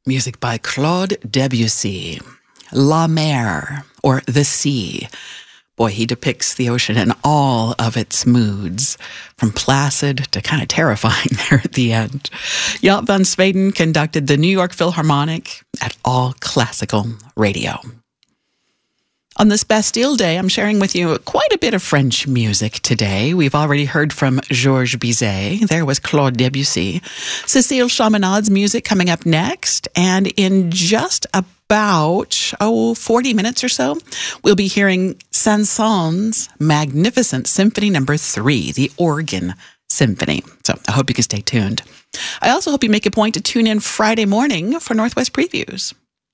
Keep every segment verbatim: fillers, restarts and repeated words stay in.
Music by Claude Debussy. La Mer, or The Sea. Boy, he depicts the ocean in all of its moods, from placid to kind of terrifying there at the end. Jaap van Zweden conducted the New York Philharmonic at All Classical Radio. On this Bastille Day, I'm sharing with you quite a bit of French music today. We've already heard from Georges Bizet. There was Claude Debussy. Cécile Chaminade's music coming up next. And in just about, oh, forty minutes or so, we'll be hearing Saint-Saëns' magnificent Symphony Number Three, the Organ Symphony. So I hope you can stay tuned. I also hope you make a point to tune in Friday morning for Northwest Previews.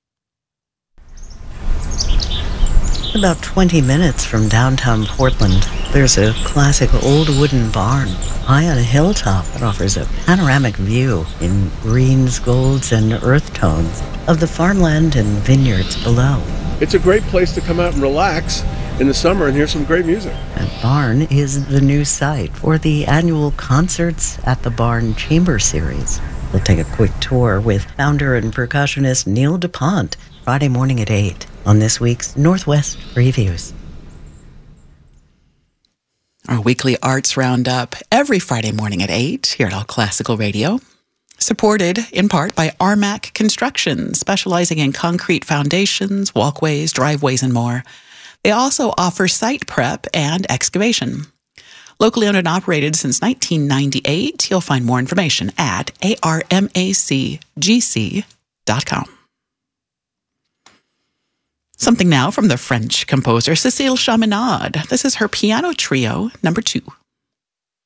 About twenty minutes from downtown Portland, there's a classic old wooden barn high on a hilltop that offers a panoramic view in greens, golds, and earth tones of the farmland and vineyards below. It's a great place to come out and relax in the summer and hear some great music. That barn is the new site for the annual Concerts at the Barn Chamber Series. We'll take a quick tour with founder and percussionist Neil DuPont Friday morning at eight on this week's Northwest Previews. Our weekly arts roundup every Friday morning at eight here at All Classical Radio. Supported in part by Armac Construction, specializing in concrete foundations, walkways, driveways, and more. They also offer site prep and excavation. Locally owned and operated since nineteen ninety-eight, you'll find more information at A R M A C G C dot com. Something now from the French composer Cécile Chaminade. This is her piano trio number two.